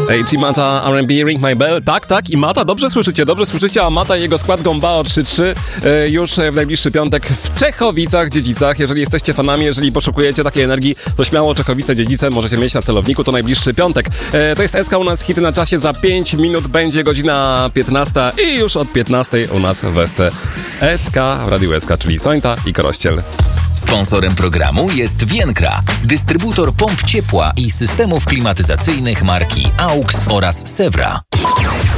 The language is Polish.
Ej, Mata, R&B, Ring My Bell. Tak, i Mata, dobrze słyszycie, a Mata i jego skład Gombao 3-3 już w najbliższy piątek w Czechowicach-Dziedzicach. Jeżeli jesteście fanami, jeżeli poszukujecie takiej energii, to śmiało Czechowice-Dziedzice możecie mieć na celowniku, to najbliższy piątek. To jest SK u nas, hity na czasie, za 5 minut będzie godzina 15 i już od 15 u nas w SK, w Radiu SK, czyli Sońta i Korościel. Sponsorem programu jest Vienkra, dystrybutor pomp ciepła i systemów klimatyzacyjnych marki AUX oraz Sewra.